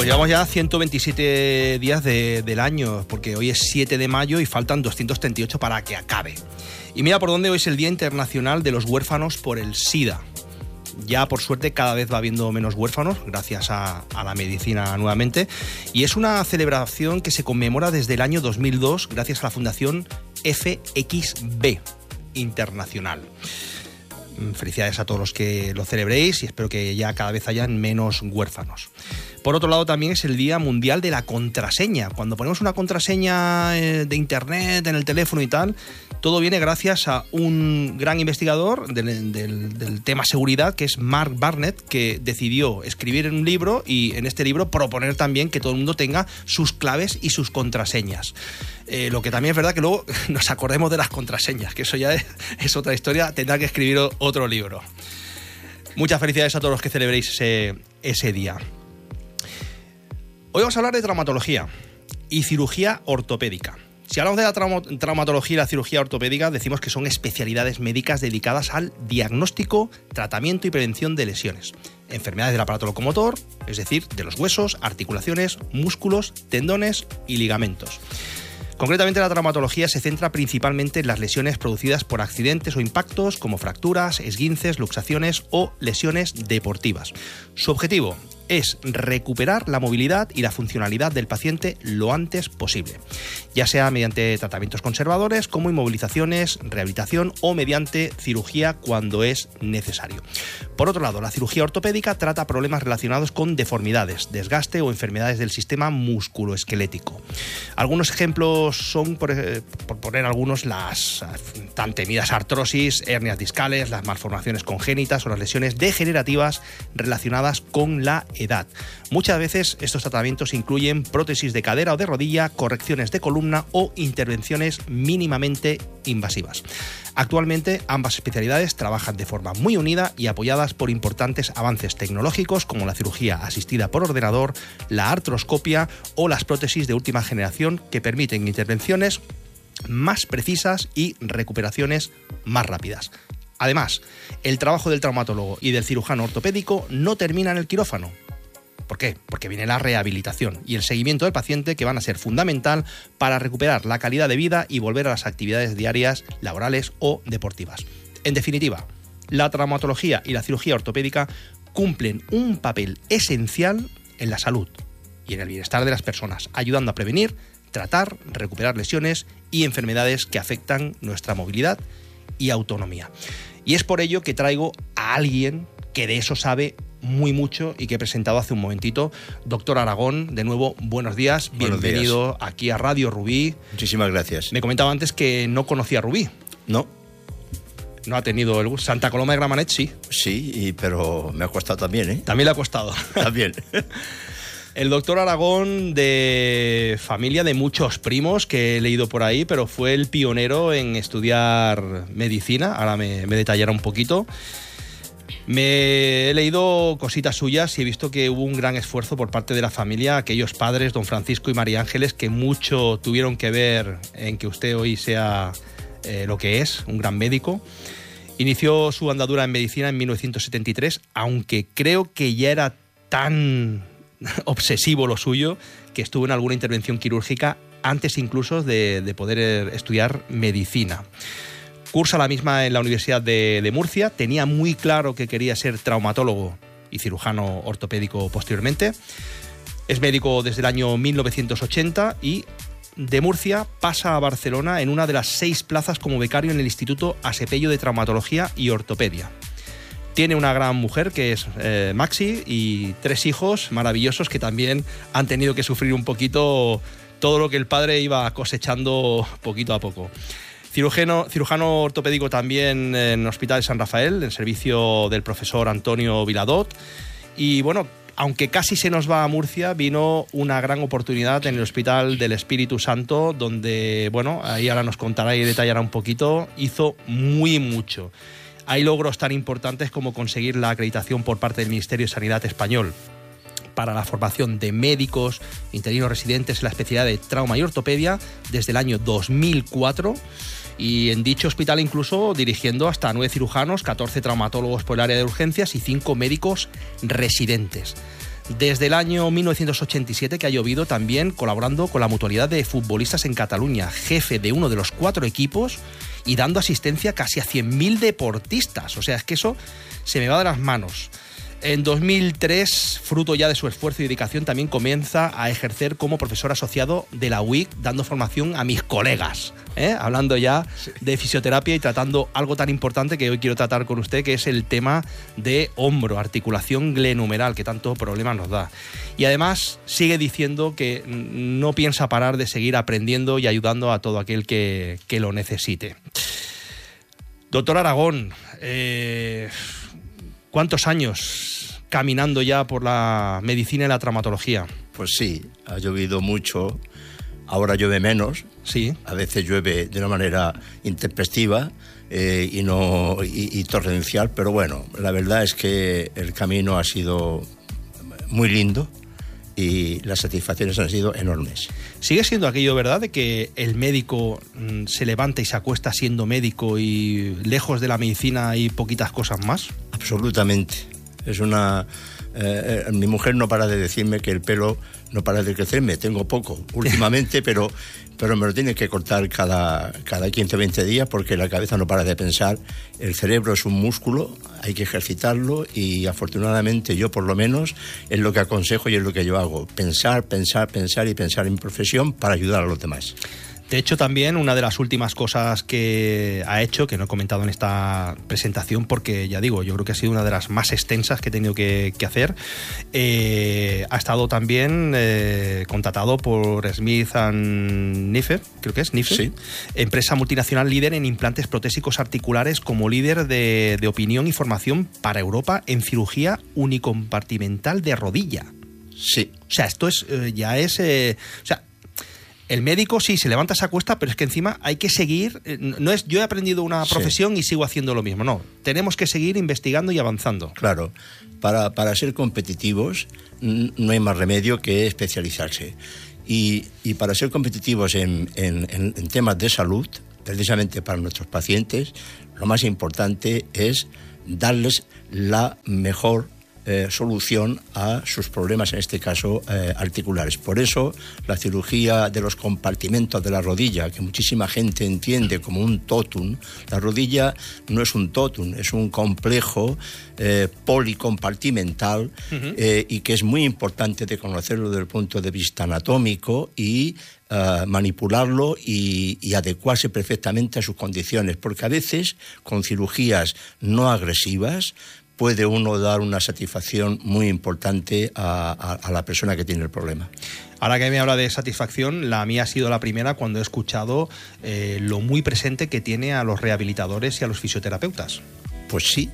Pues llevamos ya 127 días del año, porque hoy es 7 de mayo y faltan 238 para que acabe. Y mira por dónde hoy es el Día Internacional de los Huérfanos por el SIDA. Ya por suerte cada vez va habiendo menos huérfanos, gracias a la medicina nuevamente. Y es una celebración que se conmemora desde el año 2002 gracias a la Fundación FXB Internacional. Felicidades a todos los que lo celebréis y espero que ya cada vez hayan menos huérfanos. Por otro lado, también es el Día Mundial de la Contraseña. Cuando ponemos una contraseña de internet, en el teléfono y tal, todo viene gracias a un gran investigador del tema seguridad, que es Mark Barnett, que decidió escribir un libro y en este libro proponer también que todo el mundo tenga sus claves y sus contraseñas. Lo que también es verdad que luego nos acordemos de las contraseñas, que eso ya es otra historia, tendrá que escribir otro libro. Muchas felicidades a todos los que celebréis ese día. Hoy vamos a hablar de traumatología y cirugía ortopédica. Si hablamos de la traumatología y la cirugía ortopédica, decimos que son especialidades médicas dedicadas al diagnóstico, tratamiento y prevención de lesiones. Enfermedades del aparato locomotor, es decir, de los huesos, articulaciones, músculos, tendones y ligamentos. Concretamente, la traumatología se centra principalmente en las lesiones producidas por accidentes o impactos, como fracturas, esguinces, luxaciones o lesiones deportivas. Su objetivo es recuperar la movilidad y la funcionalidad del paciente lo antes posible, ya sea mediante tratamientos conservadores como inmovilizaciones, rehabilitación o mediante cirugía cuando es necesario. Por otro lado, la cirugía ortopédica trata problemas relacionados con deformidades, desgaste o enfermedades del sistema musculoesquelético. Algunos ejemplos son, por poner algunos, las tan temidas artrosis, hernias discales, las malformaciones congénitas o las lesiones degenerativas relacionadas con la edad. Muchas veces estos tratamientos incluyen prótesis de cadera o de rodilla, correcciones de columna o intervenciones mínimamente invasivas. Actualmente ambas especialidades trabajan de forma muy unida y apoyadas por importantes avances tecnológicos como la cirugía asistida por ordenador, la artroscopia o las prótesis de última generación que permiten intervenciones más precisas y recuperaciones más rápidas. Además, el trabajo del traumatólogo y del cirujano ortopédico no termina en el quirófano. ¿Por qué? Porque viene la rehabilitación y el seguimiento del paciente, que van a ser fundamental para recuperar la calidad de vida y volver a las actividades diarias, laborales o deportivas. En definitiva, la traumatología y la cirugía ortopédica cumplen un papel esencial en la salud y en el bienestar de las personas, ayudando a prevenir, tratar, recuperar lesiones y enfermedades que afectan nuestra movilidad y autonomía. Y es por ello que traigo a alguien que de eso sabe muy mucho y que he presentado hace un momentito. Doctor Aragón, de nuevo, buenos días. Bienvenido aquí a Radio Rubí. Muchísimas gracias. Me comentaba antes que no conocía Rubí. No. No ha tenido el gusto. Santa Coloma de Gramenet, sí. Sí, pero me ha costado también, ¿eh? También le ha costado. También. El doctor Aragón, de familia de muchos primos que he leído por ahí, pero fue el pionero en estudiar medicina. Ahora me detallará un poquito. Me he leído cositas suyas y he visto que hubo un gran esfuerzo por parte de la familia, aquellos padres, don Francisco y María Ángeles, que mucho tuvieron que ver en que usted hoy sea lo que es, un gran médico. Inició su andadura en medicina en 1973, aunque creo que ya era tan obsesivo lo suyo que estuvo en alguna intervención quirúrgica antes incluso de poder estudiar medicina. Cursa la misma en la Universidad de Murcia, tenía muy claro que quería ser traumatólogo y cirujano ortopédico posteriormente. Es médico desde el año 1980 y de Murcia pasa a Barcelona en una de las 6 plazas como becario en el Instituto Asepello de Traumatología y Ortopedia. Tiene una gran mujer que es Maxi y 3 hijos maravillosos que también han tenido que sufrir un poquito todo lo que el padre iba cosechando poquito a poco. Cirujano ortopédico también en el Hospital de San Rafael, en servicio del profesor Antonio Viladot. Y bueno, aunque casi se nos va a Murcia, vino una gran oportunidad en el Hospital del Espíritu Santo, donde, bueno, ahí ahora nos contará y detallará un poquito, hizo muy mucho. Hay logros tan importantes como conseguir la acreditación por parte del Ministerio de Sanidad español para la formación de médicos, interinos residentes en la especialidad de trauma y ortopedia desde el año 2004 y en dicho hospital incluso dirigiendo hasta 9 cirujanos, 14 traumatólogos por el área de urgencias y 5 médicos residentes. Desde el año 1987 que ha llovido, también colaborando con la Mutualidad de Futbolistas en Cataluña, jefe de uno de los 4 equipos y dando asistencia casi a 100.000 deportistas. O sea, es que eso se me va de las manos. En 2003, fruto ya de su esfuerzo y dedicación, también comienza a ejercer como profesor asociado de la UIC, dando formación a mis colegas, hablando ya de fisioterapia y tratando algo tan importante que hoy quiero tratar con usted, que es el tema de hombro, articulación glenohumeral, que tanto problema nos da. Y además sigue diciendo que no piensa parar de seguir aprendiendo y ayudando a todo aquel que lo necesite. Doctor Aragón, ¿cuántos años caminando ya por la medicina y la traumatología? Pues sí, ha llovido mucho, ahora llueve menos, sí. A veces llueve de una manera intempestiva y torrencial, pero bueno, la verdad es que el camino ha sido muy lindo y las satisfacciones han sido enormes. ¿Sigue siendo aquello verdad de que el médico se levanta y se acuesta siendo médico y lejos de la medicina hay poquitas cosas más? Absolutamente. Es una... mi mujer no para de decirme que el pelo no para de crecerme. Tengo poco últimamente, pero me lo tiene que cortar cada 15 o 20 días porque la cabeza no para de pensar. El cerebro es un músculo, hay que ejercitarlo y afortunadamente yo por lo menos es lo que aconsejo y es lo que yo hago. Pensar y pensar en mi profesión para ayudar a los demás. De hecho, también una de las últimas cosas que ha hecho, que no he comentado en esta presentación porque, ya digo, yo creo que ha sido una de las más extensas que he tenido que hacer, ha estado también contratado por Smith & Nephew, creo que es Nephew, sí. Empresa multinacional líder en implantes protésicos articulares como líder de opinión y formación para Europa en cirugía unicompartimental de rodilla. Sí. O sea, esto es ya es... o sea, el médico sí, se levanta, se acuesta, pero es que encima hay que seguir, no es yo he aprendido una profesión y sigo haciendo lo mismo, no, tenemos que seguir investigando y avanzando. Claro, para ser competitivos no hay más remedio que especializarse y para ser competitivos en temas de salud, precisamente para nuestros pacientes, lo más importante es darles la mejor solución a sus problemas, en este caso articulares. Por eso la cirugía de los compartimentos de la rodilla, que muchísima gente entiende como un tótum, la rodilla no es un tótum, es un complejo policompartimental y que es muy importante de conocerlo desde el punto de vista anatómico y manipularlo y adecuarse perfectamente a sus condiciones, porque a veces con cirugías no agresivas puede uno dar una satisfacción muy importante a la persona que tiene el problema. Ahora que me habla de satisfacción, la mía ha sido la primera cuando he escuchado lo muy presente que tiene a los rehabilitadores y a los fisioterapeutas. Pues sí,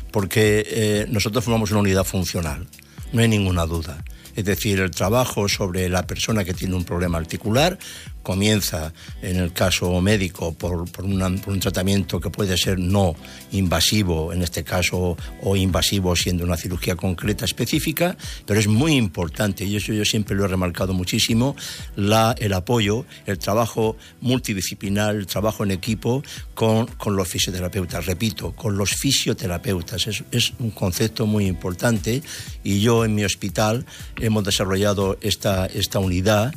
porque nosotros formamos una unidad funcional, no hay ninguna duda. Es decir, el trabajo sobre la persona que tiene un problema articular comienza, en el caso médico, por un tratamiento que puede ser no invasivo, en este caso, o invasivo siendo una cirugía concreta específica, pero es muy importante, y eso yo siempre lo he remarcado muchísimo, el apoyo, el trabajo multidisciplinar, el trabajo en equipo con los fisioterapeutas. Repito, con los fisioterapeutas. Es un concepto muy importante y yo en mi hospital hemos desarrollado esta unidad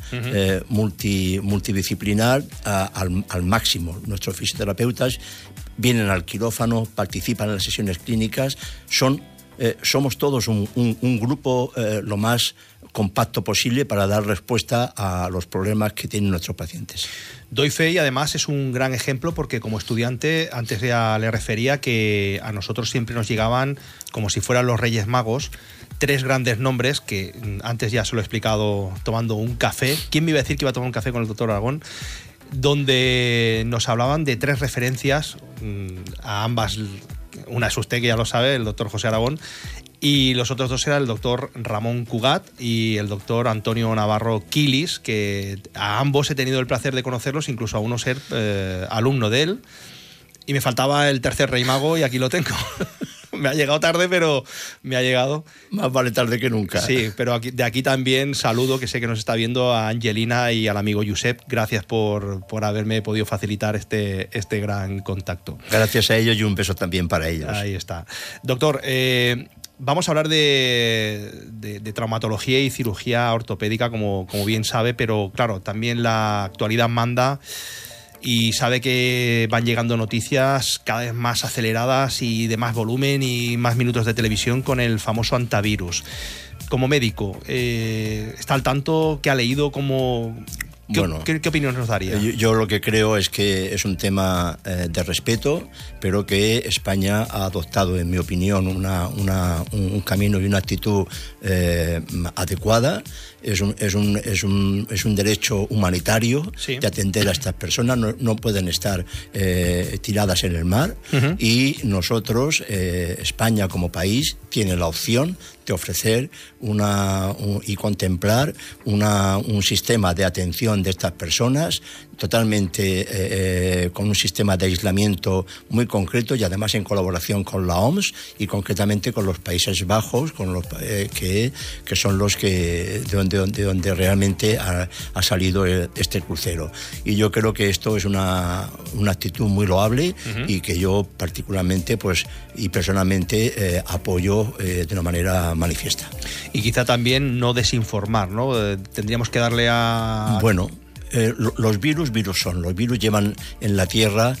multidisciplinar al máximo. Nuestros fisioterapeutas vienen al quirófano, participan en las sesiones clínicas, somos todos un grupo lo más compacto posible para dar respuesta a los problemas que tienen nuestros pacientes. Doy fe y además es un gran ejemplo porque como estudiante antes ya le refería que a nosotros siempre nos llegaban como si fueran los Reyes Magos 3 grandes nombres que antes ya se lo he explicado tomando un café. ¿Quién me iba a decir que iba a tomar un café con el doctor Aragón? Donde nos hablaban de 3 referencias, a ambas, una es usted que ya lo sabe, el doctor José Aragón, y los otros 2 eran el doctor Ramón Cugat y el doctor Antonio Navarro Quilis, que a ambos he tenido el placer de conocerlos, incluso a uno ser alumno de él, y me faltaba el tercer rey mago y aquí lo tengo. Me ha llegado tarde, pero me ha llegado. Más vale tarde que nunca. Sí, pero de aquí también saludo, que sé que nos está viendo, a Angelina y al amigo Josep. Gracias por haberme podido facilitar este gran contacto. Gracias a ellos y un beso también para ellos. Ahí está. Doctor, Vamos a hablar de traumatología y cirugía ortopédica, como bien sabe, pero claro, también la actualidad manda y sabe que van llegando noticias cada vez más aceleradas y de más volumen y más minutos de televisión con el famoso antivirus. Como médico, ¿está al tanto? ¿Qué ha leído? ¿Qué opinión nos daría? Yo lo que creo es que es un tema de respeto, pero que España ha adoptado, en mi opinión, un camino y una actitud adecuada. Es un derecho humanitario, sí, de atender a estas personas. No pueden estar tiradas en el mar. Uh-huh. Y nosotros, España como país, tiene la opción de ofrecer y contemplar un sistema de atención de estas personas totalmente con un sistema de aislamiento muy concreto y además en colaboración con la OMS y concretamente con los Países Bajos, con los que son los que de donde realmente ha salido este crucero. Y yo creo que esto es una actitud muy loable. Uh-huh. Y que yo particularmente y personalmente apoyo de una manera manifiesta. Y quizá también no desinformar, ¿no? Tendríamos que darle a... Bueno, los virus son. Los virus llevan en la Tierra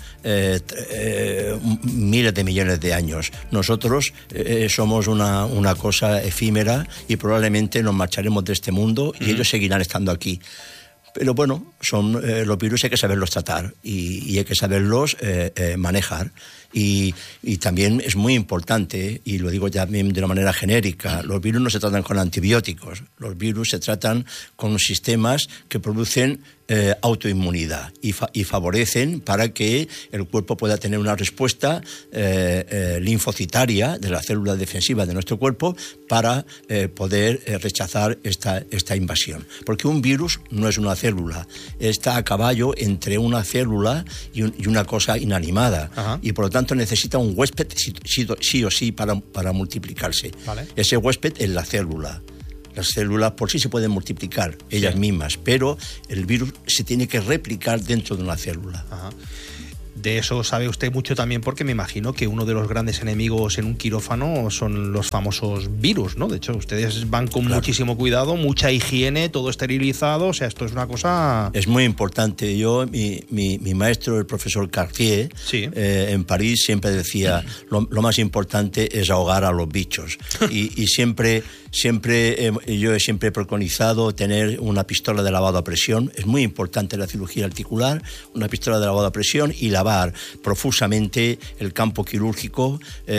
miles de millones de años. Nosotros somos una cosa efímera y probablemente nos marcharemos de este mundo y ellos seguirán estando aquí. Pero bueno, los virus hay que saberlos tratar y hay que saberlos manejar. Y también es muy importante, y lo digo ya de una manera genérica, los virus no se tratan con antibióticos, los virus se tratan con sistemas que producen autoinmunidad y favorecen para que el cuerpo pueda tener una respuesta linfocitaria de las células defensivas de nuestro cuerpo para poder rechazar esta invasión. Porque un virus no es una célula, está a caballo entre una célula y una cosa inanimada. Ajá. Y por lo tanto necesita un huésped sí o sí para multiplicarse. Vale. Ese huésped es la célula. Las células por sí se pueden multiplicar ellas mismas, pero el virus se tiene que replicar dentro de una célula. Ajá. De eso sabe usted mucho también, porque me imagino que uno de los grandes enemigos en un quirófano son los famosos virus, ¿no? De hecho, ustedes van con muchísimo cuidado, mucha higiene, todo esterilizado, o sea, esto es una cosa... Es muy importante. Mi maestro, el profesor Cartier, sí, en París siempre decía, lo más importante es ahogar a los bichos. Y siempre yo he siempre preconizado tener una pistola de lavado a presión. Es muy importante en la cirugía articular, una pistola de lavado a presión y lavar profusamente el campo quirúrgico,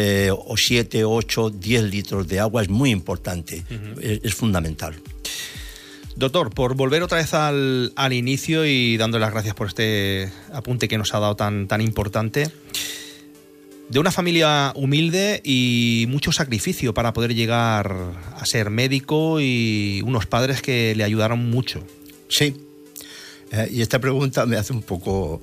7, 8, 10 litros de agua es muy importante. Uh-huh. Es fundamental. Doctor, por volver otra vez al inicio y dándole las gracias por este apunte que nos ha dado tan importante, de una familia humilde y mucho sacrificio para poder llegar a ser médico y unos padres que le ayudaron mucho. Sí. Y esta pregunta me hace un poco...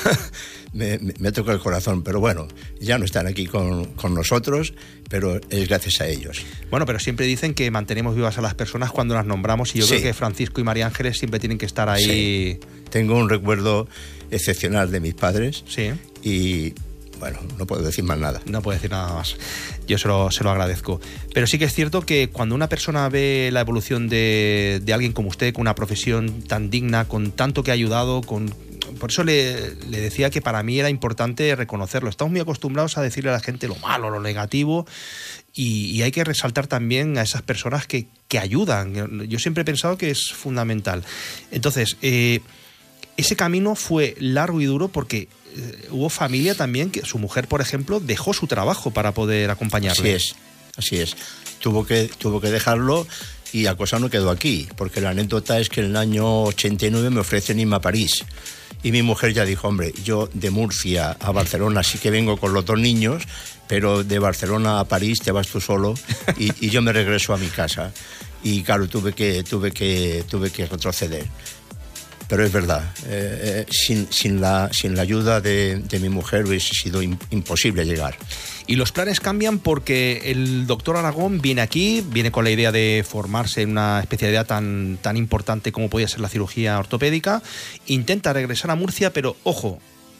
me toca el corazón, pero bueno, ya no están aquí con nosotros, pero es gracias a ellos. Bueno, pero siempre dicen que mantenemos vivas a las personas cuando las nombramos y yo creo que Francisco y María Ángeles siempre tienen que estar ahí. Sí. Tengo un recuerdo excepcional de mis padres. Sí. Y... bueno, no puedo decir más nada. No puedo decir nada más. Yo se lo agradezco. Pero sí que es cierto que cuando una persona ve la evolución de alguien como usted, con una profesión tan digna, con tanto que ha ayudado, por eso le decía que para mí era importante reconocerlo. Estamos muy acostumbrados a decirle a la gente lo malo, lo negativo, y hay que resaltar también a esas personas que ayudan. Yo siempre he pensado que es fundamental. Entonces, ese camino fue largo y duro porque hubo familia también, que su mujer, por ejemplo, dejó su trabajo para poder acompañarle. Así es. Tuvo que dejarlo y la cosa no quedó aquí, porque la anécdota es que en el año 89 me ofrecen irme a París. Y mi mujer ya dijo, hombre, yo de Murcia a Barcelona sí que vengo con los 2 niños, pero de Barcelona a París te vas tú solo y yo me regreso a mi casa. Y claro, tuve que retroceder. Pero es verdad, sin la ayuda de mi mujer hubiese sido imposible llegar. Y los planes cambian porque el doctor Aragón viene aquí, viene con la idea de formarse en una especialidad tan importante como podía ser la cirugía ortopédica, intenta regresar a Murcia, pero ojo,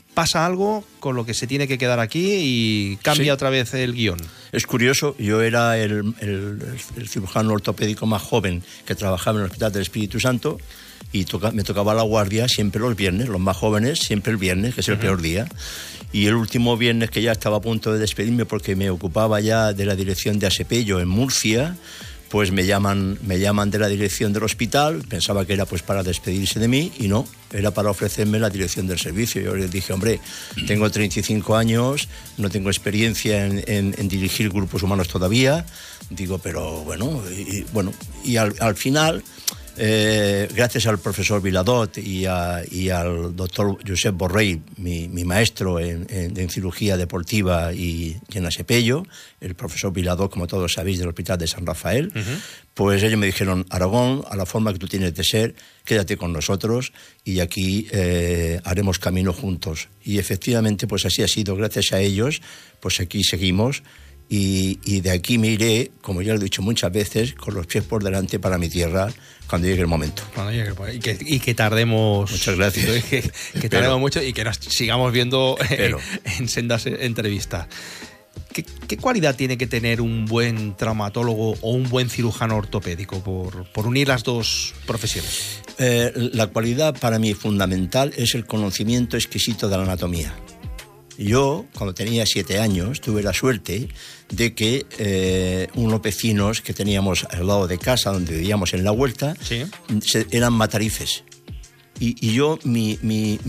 pasa algo con lo que se tiene que quedar aquí y cambia otra vez el guión. Es curioso, yo era el cirujano ortopédico más joven que trabajaba en el Hospital del Espíritu Santo y me tocaba la guardia siempre los viernes, los más jóvenes siempre el viernes, que es el peor día. Y el último viernes, que ya estaba a punto de despedirme porque me ocupaba ya de la dirección de Asepello en Murcia, pues me llaman de la dirección del hospital. Pensaba que era pues para despedirse de mí y no, era para ofrecerme la dirección del servicio. Yo les dije, hombre, tengo 35 años, no tengo experiencia en dirigir grupos humanos todavía. Digo, pero bueno, y al final, gracias al profesor Viladot y al doctor Josep Borrell, mi maestro en cirugía deportiva y en Asepello, el profesor Viladot, como todos sabéis, del Hospital de San Rafael, pues ellos me dijeron, Aragón, a la forma que tú tienes de ser, quédate con nosotros y aquí haremos camino juntos. Y efectivamente, pues así ha sido. Gracias a ellos, pues aquí seguimos. Y de aquí me iré, como ya lo he dicho muchas veces, con los pies por delante para mi tierra cuando llegue el momento. Y que tardemos. Muchas gracias. Que tardemos mucho y que nos sigamos viendo en sendas entrevistas. ¿Qué cualidad tiene que tener un buen traumatólogo o un buen cirujano ortopédico por unir las dos profesiones? La cualidad para mí fundamental es el conocimiento exquisito de la anatomía. Yo, cuando tenía 7 años, tuve la suerte de que unos vecinos que teníamos al lado de casa, donde vivíamos en la huerta, ¿sí? Eran matarifes. Y yo, mi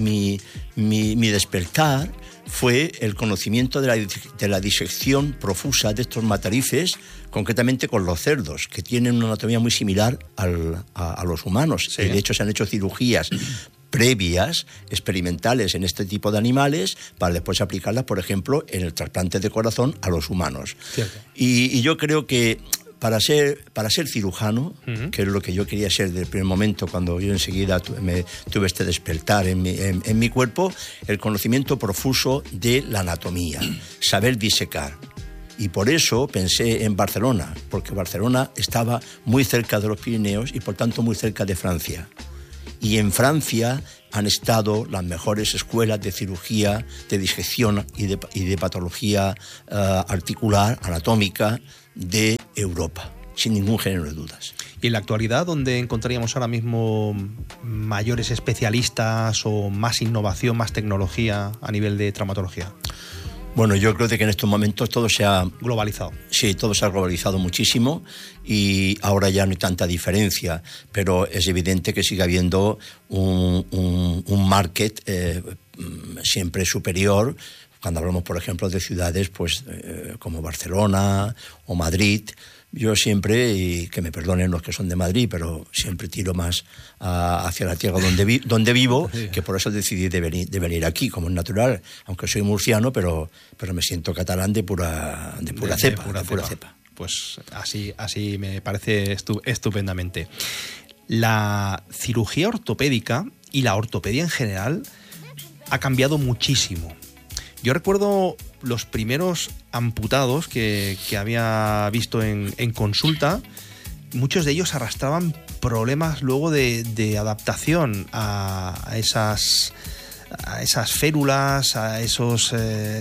despertar fue el conocimiento de la disección profusa de estos matarifes, concretamente con los cerdos, que tienen una anatomía muy similar a los humanos. Sí. Y de hecho se han hecho cirugías previas, experimentales en este tipo de animales, para después aplicarlas, por ejemplo, en el trasplante de corazón a los humanos. Y yo creo que para ser cirujano, que es lo que yo quería ser desde el primer momento, cuando yo enseguida tuve este despertar en mi cuerpo, el conocimiento profuso de la anatomía, saber disecar. Y por eso pensé en Barcelona, porque Barcelona estaba muy cerca de los Pirineos y por tanto muy cerca de Francia. Y en Francia han estado las mejores escuelas de cirugía, de disección y de patología articular, anatómica de Europa, sin ningún género de dudas. ¿Y en la actualidad dónde encontraríamos ahora mismo mayores especialistas o más innovación, más tecnología a nivel de traumatología? Bueno, yo creo que en estos momentos todo se ha globalizado. Sí, todo se ha globalizado muchísimo y ahora ya no hay tanta diferencia, pero es evidente que sigue habiendo un market siempre superior. Cuando hablamos, por ejemplo, de ciudades pues como Barcelona o Madrid, yo siempre, y que me perdonen los que son de Madrid, pero siempre tiro más hacia la tierra donde vivo, que por eso decidí de venir aquí, como es natural, aunque soy murciano, pero me siento catalán de pura cepa. Pues así me parece estupendamente. La cirugía ortopédica y la ortopedia en general ha cambiado muchísimo. Yo recuerdo los primeros amputados que había visto en consulta, muchos de ellos arrastraban problemas luego de adaptación a esas férulas, a esos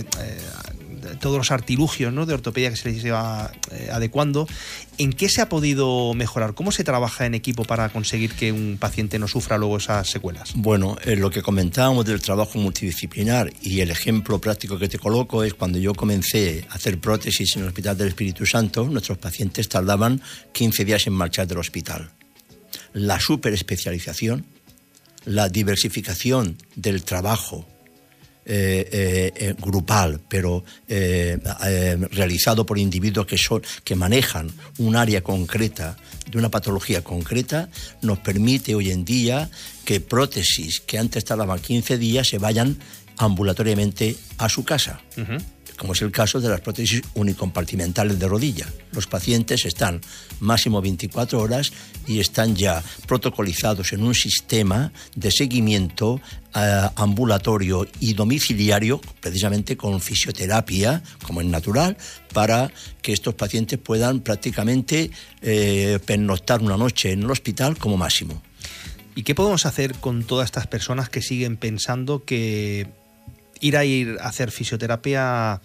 todos los artilugios, ¿no?, de ortopedia que se les iba adecuando. ¿En qué se ha podido mejorar? ¿Cómo se trabaja en equipo para conseguir que un paciente no sufra luego esas secuelas? Bueno, lo que comentábamos del trabajo multidisciplinar y el ejemplo práctico que te coloco es cuando yo comencé a hacer prótesis en el Hospital del Espíritu Santo, nuestros pacientes tardaban 15 días en marchar del hospital. La superespecialización, la diversificación del trabajo grupal, pero realizado por individuos que manejan un área concreta de una patología concreta, nos permite hoy en día que prótesis que antes tardaban 15 días se vayan ambulatoriamente a su casa. Como es el caso de las prótesis unicompartimentales de rodilla. Los pacientes están máximo 24 horas y están ya protocolizados en un sistema de seguimiento ambulatorio y domiciliario, precisamente con fisioterapia, como es natural, para que estos pacientes puedan prácticamente pernoctar una noche en el hospital como máximo. ¿Y qué podemos hacer con todas estas personas que siguen pensando que ir a hacer fisioterapia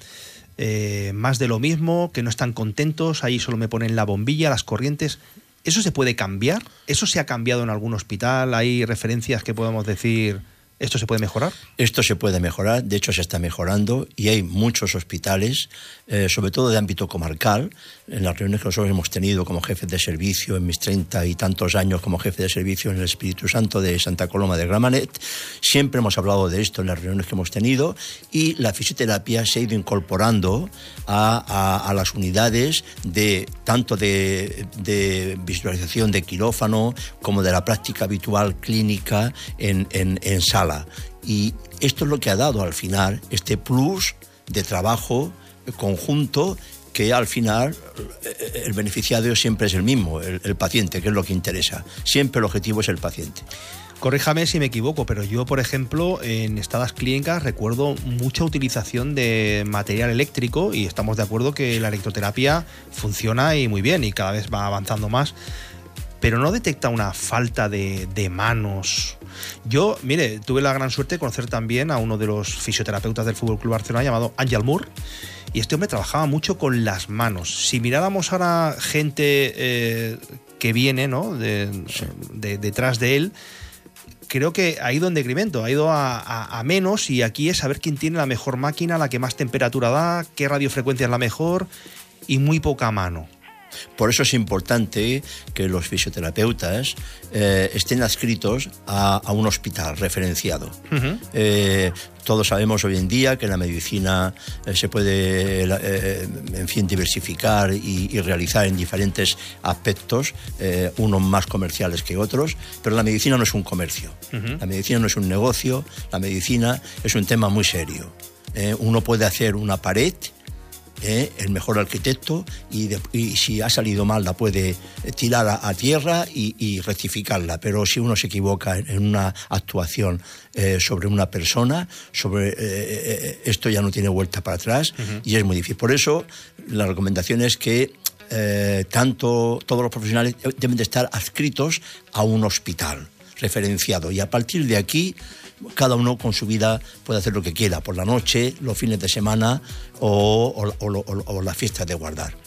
más de lo mismo, que no están contentos, ahí solo me ponen la bombilla, las corrientes. ¿Eso se puede cambiar? ¿Eso se ha cambiado en algún hospital? ¿Hay referencias que podemos decir, esto se puede mejorar? Esto se puede mejorar, de hecho se está mejorando, y hay muchos hospitales, sobre todo de ámbito comarcal. En las reuniones que nosotros hemos tenido como jefes de servicio en mis 30 y tantos años como jefe de servicio en el Espíritu Santo de Santa Coloma de Gramenet, siempre hemos hablado de esto en las reuniones que hemos tenido, y la fisioterapia se ha ido incorporando a las unidades tanto de visualización de quirófano como de la práctica habitual clínica en sala. Y esto es lo que ha dado al final este plus de trabajo conjunto, que al final el beneficiario siempre es el mismo, el paciente, que es lo que interesa. Siempre el objetivo es el paciente. Corríjame si me equivoco, pero yo, por ejemplo, en estadas clínicas recuerdo mucha utilización de material eléctrico, y estamos de acuerdo que la electroterapia funciona y muy bien y cada vez va avanzando más, pero no detecta una falta de manos. Yo, mire, tuve la gran suerte de conocer también a uno de los fisioterapeutas del Fútbol Club Barcelona llamado Ángel Moore, y este hombre trabajaba mucho con las manos. Si miráramos ahora gente que viene, ¿no?, detrás de él, creo que ha ido en decremento, ha ido a menos, y aquí es saber quién tiene la mejor máquina, la que más temperatura da, qué radiofrecuencia es la mejor, y muy poca mano. Por eso es importante que los fisioterapeutas estén adscritos a un hospital referenciado. Uh-huh. Todos sabemos hoy en día que en la medicina se puede, diversificar y realizar en diferentes aspectos, unos más comerciales que otros, pero la medicina no es un comercio. Uh-huh. La medicina no es un negocio, la medicina es un tema muy serio. Uno puede hacer una pared, el mejor arquitecto, y si ha salido mal la puede tirar a tierra y rectificarla, pero si uno se equivoca en una actuación sobre una persona, esto ya no tiene vuelta para atrás. Uh-huh. Y es muy difícil. Por eso la recomendación es que todos los profesionales deben de estar adscritos a un hospital referenciado, y a partir de aquí cada uno con su vida puede hacer lo que quiera, por la noche, los fines de semana o las fiestas de guardar.